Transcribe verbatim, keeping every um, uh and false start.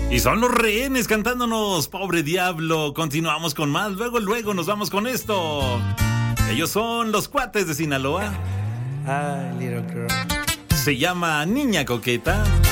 Y son los Rehenes cantándonos Pobre Diablo. Continuamos con más. Luego, luego nos vamos con esto. Ellos son los Cuates de Sinaloa. Ah, little girl. Se llama Niña Coqueta.